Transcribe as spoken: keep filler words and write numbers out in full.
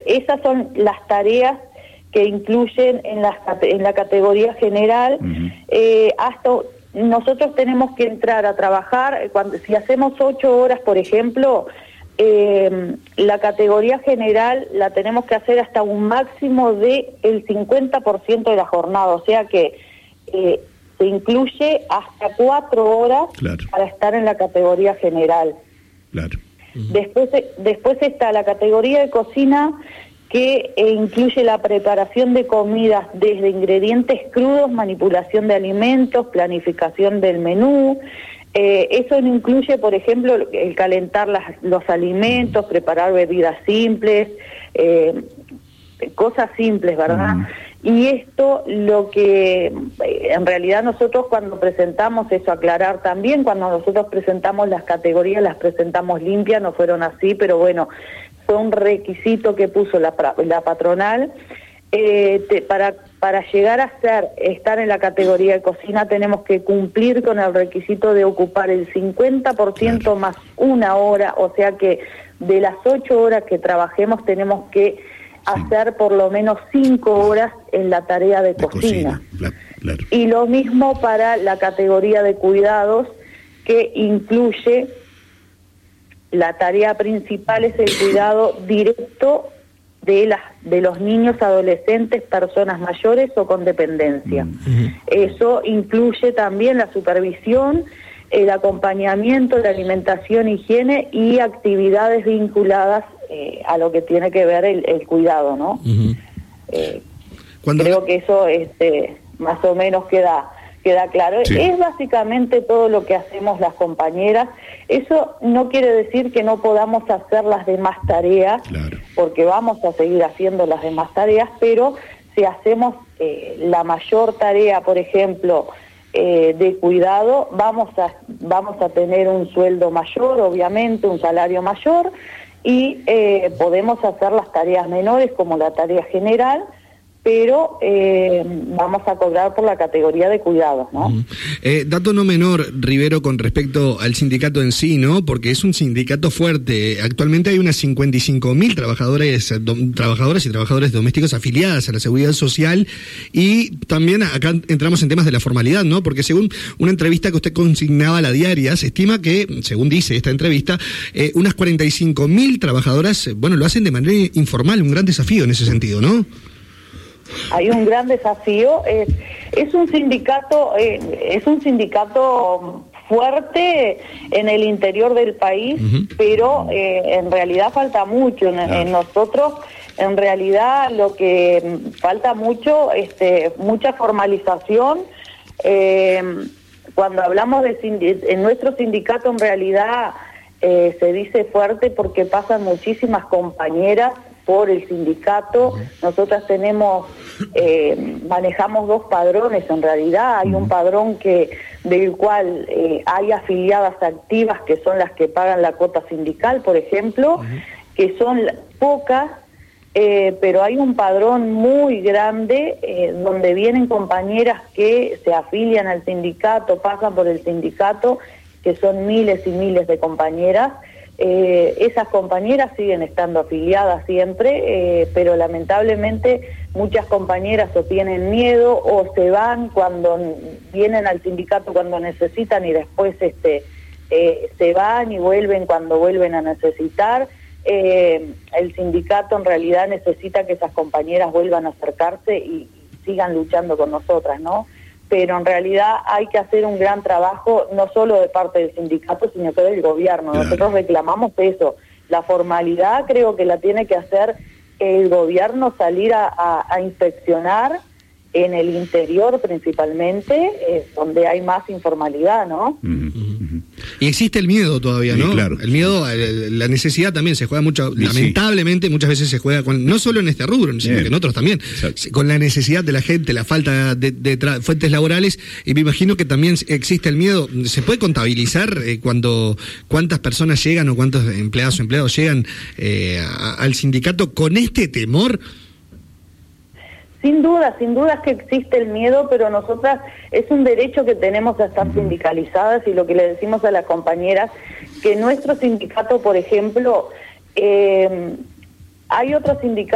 esas son las tareas que incluyen en la, en la categoría general. Uh-huh. eh, hasta nosotros tenemos que entrar a trabajar, cuando si hacemos ocho horas, por ejemplo, eh, la categoría general la tenemos que hacer hasta un máximo de el cincuenta por ciento de la jornada, o sea que eh, se incluye hasta cuatro horas claro. para estar en la categoría general. Claro. Uh-huh. Después, después está la categoría de cocina, que eh, incluye la preparación de comidas desde ingredientes crudos, manipulación de alimentos, planificación del menú. Eh, eso no incluye, por ejemplo, el calentar las, los alimentos, preparar bebidas simples, eh, cosas simples, ¿verdad? Mm. Y esto lo que en realidad nosotros cuando presentamos, eso aclarar también, cuando nosotros presentamos las categorías, las presentamos limpias, no fueron así, pero bueno, fue un requisito que puso la, la patronal. Eh, te, para, para llegar a ser, estar en la categoría de cocina tenemos que cumplir con el requisito de ocupar el cincuenta por ciento claro. más una hora, o sea que de las ocho horas que trabajemos tenemos que sí. hacer por lo menos cinco horas en la tarea de, de cocina. cocina. Claro. Y lo mismo para la categoría de cuidados, que incluye la tarea principal es el cuidado directo de las de los niños, adolescentes, personas mayores o con dependencia. Uh-huh. Eso incluye también la supervisión, el acompañamiento, la alimentación, higiene y actividades vinculadas eh, a lo que tiene que ver el, el cuidado, ¿no? Uh-huh. Eh, creo que eso este, más o menos queda... queda claro. Sí. Es básicamente todo lo que hacemos las compañeras. Eso no quiere decir que no podamos hacer las demás tareas, claro. porque vamos a seguir haciendo las demás tareas, pero si hacemos eh, la mayor tarea, por ejemplo, eh, de cuidado, vamos a, vamos a tener un sueldo mayor, obviamente, un salario mayor, y eh, podemos hacer las tareas menores como la tarea general, pero eh, vamos a cobrar por la categoría de cuidados, ¿no? Uh-huh. Eh, dato no menor, Rivero, con respecto al sindicato en sí, ¿no? Porque es un sindicato fuerte. Actualmente hay unas cincuenta y cinco mil trabajadores, do, trabajadoras y trabajadores domésticos afiliadas a la Seguridad Social, y también acá entramos en temas de la formalidad, ¿no? Porque según una entrevista que usted consignaba a La Diaria, se estima que, según dice esta entrevista, eh, unas cuarenta y cinco mil trabajadoras, bueno, lo hacen de manera informal, un gran desafío en ese sentido, ¿no? Hay un gran desafío. Es, es un sindicato, eh, es un sindicato fuerte en el interior del país, uh-huh. pero eh, en realidad falta mucho. En, claro. en nosotros, en realidad, lo que falta mucho, este, mucha formalización. Eh, cuando hablamos de sindi- en nuestro sindicato, en realidad eh, se dice fuerte porque pasan muchísimas compañeras por el sindicato. Uh-huh. Nosotras tenemos, eh, manejamos dos padrones en realidad. Hay uh-huh. un padrón que del cual eh, hay afiliadas activas que son las que pagan la cuota sindical, por ejemplo, uh-huh. que son pocas, eh, pero hay un padrón muy grande eh, donde vienen compañeras que se afilian al sindicato, pasan por el sindicato, que son miles y miles de compañeras. Eh, esas compañeras siguen estando afiliadas siempre, eh, pero lamentablemente muchas compañeras o tienen miedo o se van cuando vienen al sindicato cuando necesitan y después este eh, se van y vuelven cuando vuelven a necesitar. Eh, el sindicato en realidad necesita que esas compañeras vuelvan a acercarse y, y sigan luchando con nosotras, ¿no? Pero en realidad hay que hacer un gran trabajo, no solo de parte del sindicato, sino que del gobierno. Claro. Nosotros reclamamos eso. La formalidad creo que la tiene que hacer el gobierno, salir a, a, a inspeccionar en el interior principalmente, eh, donde hay más informalidad, ¿no? Uh-huh. Y existe el miedo todavía, ¿no? Sí, claro. El miedo, la necesidad también se juega mucho, sí, lamentablemente sí. muchas veces se juega con, no solo en este rubro, sino Bien. que en otros también, Exacto. con la necesidad de la gente, la falta de, de tra- fuentes laborales, y me imagino que también existe el miedo. ¿Se puede contabilizar eh, cuando cuántas personas llegan o cuántos empleados o empleados llegan eh, a, al sindicato con este temor? Sin duda, sin duda es que existe el miedo, pero nosotras es un derecho que tenemos a estar sindicalizadas, y lo que le decimos a las compañeras, que nuestro sindicato, por ejemplo, eh, hay otros sindicatos